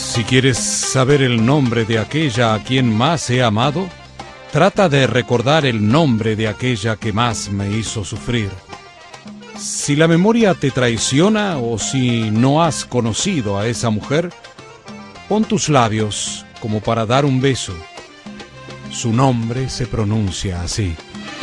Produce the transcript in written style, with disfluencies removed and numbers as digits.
Si quieres saber el nombre de aquella a quien más he amado, trata de recordar el nombre de aquella que más me hizo sufrir. Si la memoria te traiciona o si no has conocido a esa mujer, pon tus labios como para dar un beso. Su nombre se pronuncia así.